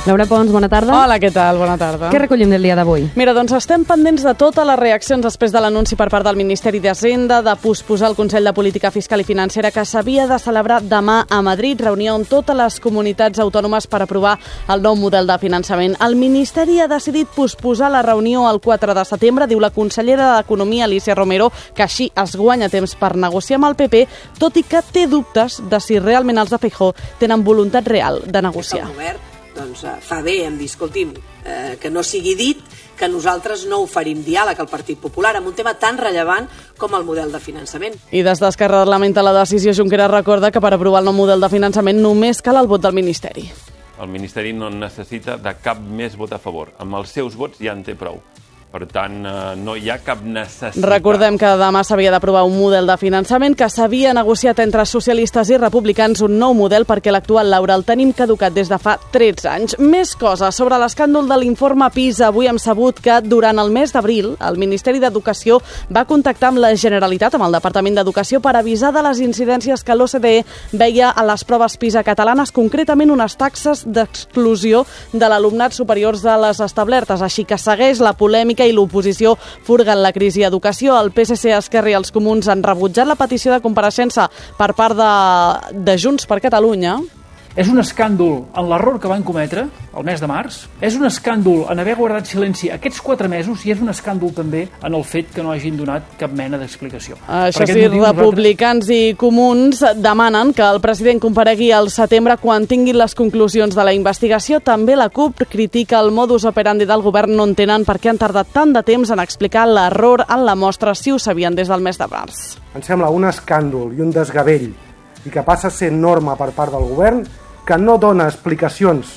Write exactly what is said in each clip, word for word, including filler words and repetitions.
Laura Pons, bona tarda. Hola, què tal? Bona tarda. Què recollim del dia d'avui? Mira, doncs estem pendents de totes les reaccions després de l'anunci per part del Ministeri d'Hisenda de posposar el Consell de Política Fiscal i Financera que s'havia de celebrar demà a Madrid, reunió on totes les comunitats autònomes per aprovar el nou model de finançament. El Ministeri ha decidit posposar la reunió el quatre de setembre, diu la consellera d'Economia, Alícia Romero, que així es guanya temps per negociar amb el P P, tot i que té dubtes de si realment els de Feijóo tenen voluntat real de negociar. El govern doncs, fa bé en dir, escolti'm, eh, que no sigui dit que nosaltres no oferim diàleg al Partit Popular en un tema tan rellevant com el model de finançament. I des d'Esquerra lamenta la decisió. Junqueras recorda que per aprovar el nou model de finançament només cal el vot del Ministeri. El Ministeri no necessita de cap més vot a favor. Amb els seus vots ja en té prou. Per tant, no hi ha cap necessitat. Recordem que demà s'havia d'aprovar un model de finançament que s'havia negociat entre socialistes i republicans, un nou model perquè l'actual, Laura, el tenim caducat des de fa tretze anys. Més coses sobre l'escàndol de l'informe PISA. Avui hem sabut que durant el mes d'abril el Ministeri d'Educació va contactar amb la Generalitat, amb el Departament d'Educació, per avisar de les incidències que l'O C D E veia a les proves PISA catalanes, concretament unes taxes d'exclusió de l'alumnat superiors a les establertes. Així que segueix la polèmica i l'oposició furguen la crisi a educació. El P S C, Esquerra i els Comuns han rebutjat la petició de compareixença per part de, de Junts per Catalunya. És un escàndol en l'error que van cometre el mes de març, és un escàndol en haver guardat silenci aquests quatre mesos i és un escàndol també en el fet que no hagin donat cap mena d'explicació. Això sí, republicans i comuns demanen que el president comparegui al setembre quan tinguin les conclusions de la investigació. També la CUP critica el modus operandi del govern. No entenen per què han tardat tant de temps en explicar l'error en la mostra si ho sabien des del mes de març. Em sembla un escàndol i un desgavell i que passa a ser norma per part del govern, que no dona explicacions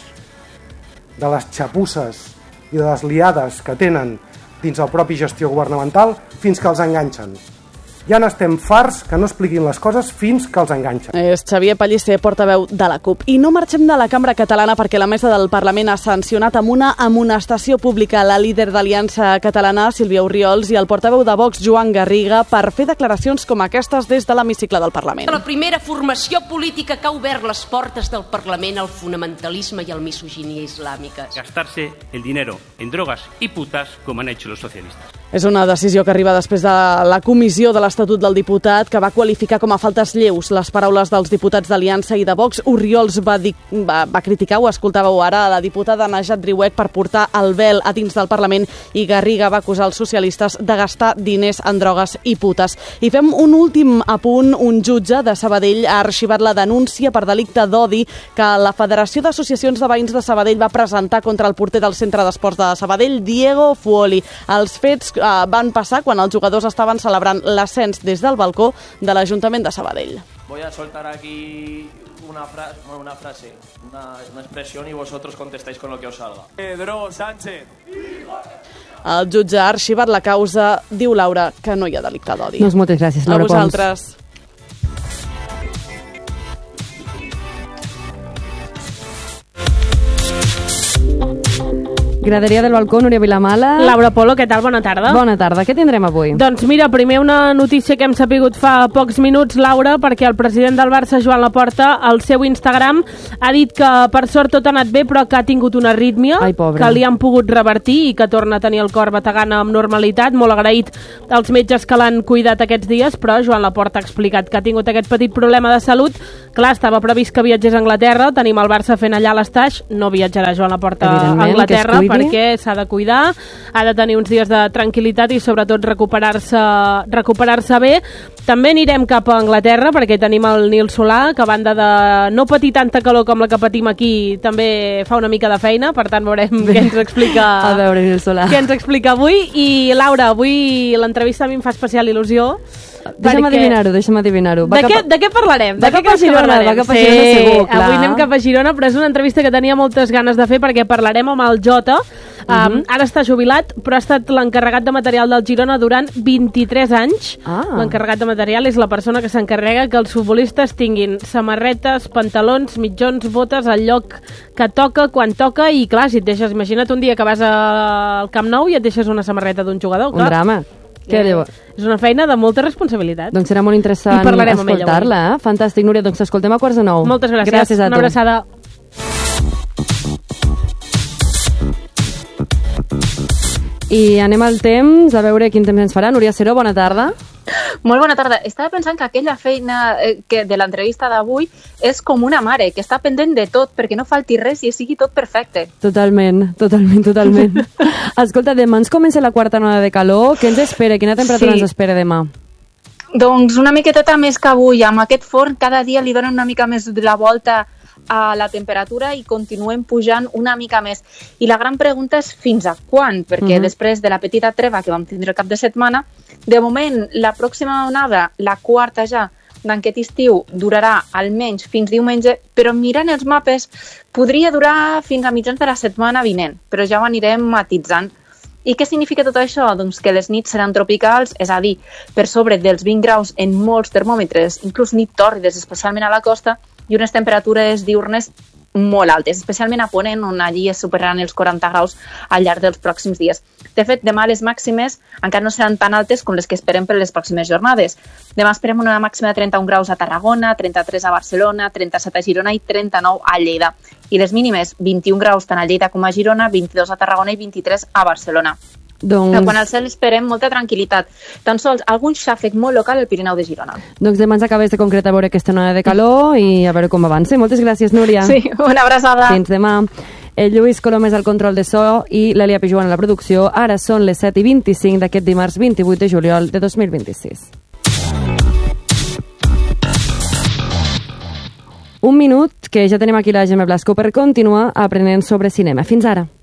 de les xapusses i de les liades que tenen dins el propi gestió governamental fins que els enganxen. Ja n'estem farts que no expliquin les coses fins que els enganxen. És Xavier Pellicer, portaveu de la CUP. I no marxem de la cambra catalana perquè la mesa del Parlament ha sancionat amb una amonestació pública la líder d'Aliança Catalana, Sílvia Orriols, i el portaveu de Vox, Joan Garriga, per fer declaracions com aquestes des de l'hemicicle del Parlament. La primera formació política que ha obert les portes del Parlament al fonamentalisme i al misoginia islàmiques. Gastarse el dinero en drogas y putas como han hecho los socialistas. És una decisió que arriba després de la comissió de l'Estatut del Diputat, que va qualificar com a faltes lleus les paraules dels diputats d'Aliança i de Vox. Orriols va, dir, va, va criticar, ho escoltàveu ara, a la diputada Najat Driouech per portar el vel a dins del Parlament, i Garriga va acusar els socialistes de gastar diners en drogues i putes. I fem un últim apunt. Un jutge de Sabadell ha arxivat la denúncia per delicte d'odi que la Federació d'Associacions de Veïns de Sabadell va presentar contra el porter del Centre d'Esports de Sabadell, Diego Fuoli. Els fets van passar quan els jugadors estaven celebrant l'ascens des del balcó de l'Ajuntament de Sabadell. Voy a soltar aquí una, fra bueno, una frase, una, una expresión y vosotros contestáis con lo que os salga. Pedro Sánchez. El jutge ha arxivat la causa. Diu Laura que no hi ha delicte d'odi. Doncs moltes gràcies, Laura Pons. A vosaltres. Graderia del balcó, Núria Vilamala. Laura Polo, què tal? Bona tarda. Bona tarda. Què tindrem avui? Doncs mira, primer una notícia que hem sapigut fa pocs minuts, Laura, perquè el president del Barça, Joan Laporta, al seu Instagram ha dit que per sort tot ha anat bé, però que ha tingut una arrítmia, Ai, pobre. que li han pogut revertir i que torna a tenir el cor bategant amb normalitat. Molt agraït als metges que l'han cuidat aquests dies, però Joan Laporta ha explicat que ha tingut aquest petit problema de salut. Clar, estava previst que viatgés a Anglaterra, tenim el Barça fent allà l'estaix, no viatjarà Joan Laporta a Anglaterra perquè s'ha de cuidar, ha de tenir uns dies de tranquil·litat i sobretot recuperar-se recuperar-se bé. També anirem cap a Anglaterra perquè tenim el Nil Solà, que a banda de no patir tanta calor com la que patim aquí, també fa una mica de feina, per tant veurem bé. Què ens explica a veure, Nil Solà. Què ens explica avui. I Laura, avui l'entrevista a mi em fa especial il·lusió. Deixa'm perquè... adivinar-ho, deixa'm adivinar-ho. De, què, de què parlarem? Va de cap què a Girona, va cap a Girona sí, segur, clar. Avui anem cap a Girona, però és una entrevista que tenia moltes ganes de fer perquè parlarem amb el Jota. Um, uh-huh. Ara està jubilat, però ha estat l'encarregat de material del Girona durant vint-i-tres anys. Ah. L'encarregat de material és la persona que s'encarrega que els futbolistes tinguin samarretes, pantalons, mitjons, botes al lloc que toca, quan toca, i clar, si et deixes, imagina't un dia que vas al Camp Nou i et deixes una samarreta d'un jugador. Clar. Un drama. Què diu? És una feina de molta responsabilitat. Doncs serà molt interessant escoltar-la. Eh? Fantàstic, Núria. Doncs t'escoltem a quarts de nou. Moltes gràcies. Gràcies a tu. Una abraçada. I anem al temps, a veure quin temps ens farà. Núria Seró, bona tarda. Molt bona tarda. Estava pensant que aquella feina eh, que de l'entrevista d'avui és com una mare, que està pendent de tot perquè no falti res i sigui tot perfecte. Totalment, totalment, totalment. Escolta, demà ens comença la quarta onada de calor. Què ens espera? Quina temperatura sí. ens espera demà? Doncs una miqueta més que avui. Amb aquest forn cada dia li donen una mica més de la volta a la temperatura i continuem pujant una mica més. I la gran pregunta és fins a quan? Perquè uh-huh. després de la petita treva que vam tindre el cap de setmana, de moment la pròxima onada, la quarta ja, d'aquest estiu, durarà almenys fins diumenge, però mirant els mapes podria durar fins a mitjans de la setmana vinent, però ja ho anirem matitzant. I què significa tot això? Doncs que les nits seran tropicals, és a dir, per sobre dels vint graus en molts termòmetres, inclús nit tòrrides, especialment a la costa, i unes temperatures diurnes molt altes, especialment a Ponent, on allí es superaran els quaranta graus al llarg dels pròxims dies. De fet, demà les màximes encara no seran tan altes com les que esperem per les pròximes jornades. Demà esperem una màxima de trenta-un graus a Tarragona, trenta-tres a Barcelona, trenta-set a Girona i trenta-nou a Lleida. I les mínimes, vint-i-un graus tant a Lleida com a Girona, vint-i-dos a Tarragona i vint-i-tres a Barcelona. Doncs... Quan al cel esperem molta tranquil·litat. Tan sols algun xàfec molt local al Pirineu de Girona. Doncs demà ens acabes de concretar a veure aquesta onada de calor i a veure com avança. Moltes gràcies, Núria. Sí, una abraçada. Fins demà. El Lluís Colom és al control de so i l'Elia Pijuan a la producció. Ara són les set i vint-i-cinc d'aquest dimarts vint-i-vuit de juliol de dos mil vint-i-sis. Un minut, que ja tenim aquí la Gemma Blasco per continuar aprenent sobre cinema. Fins ara.